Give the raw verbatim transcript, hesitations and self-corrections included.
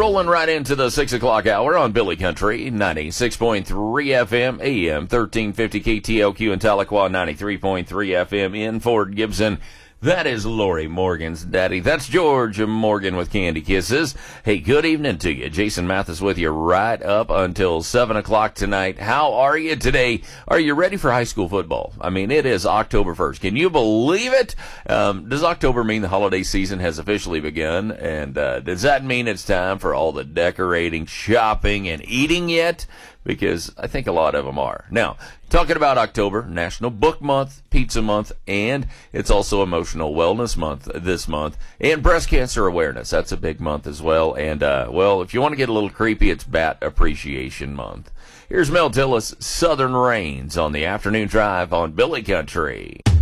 Rolling right into the six o'clock hour on Billy Country, ninety-six point three F M, A M thirteen fifty K T L Q in Tahlequah, ninety-three point three F M in Fort Gibson. That is Lori Morgan's daddy. That's George Morgan with Candy Kisses. Hey, good evening to you. Jason Mathis with you right up until seven o'clock tonight. How are you today? Are you ready for high school football? I mean, it is October first. Can you believe it? Um, does October mean the holiday season has officially begun? And uh, does that mean it's time for all the decorating, shopping, and eating yet? Because I think a lot of them are. Now, talking about October, National Book Month, Pizza Month, and it's also Emotional Wellness Month this month, and Breast Cancer Awareness. That's a big month as well. And, uh, well, if you want to get a little creepy, it's Bat Appreciation Month. Here's Mel Tillis, Southern Rains on the afternoon drive on Billy Country.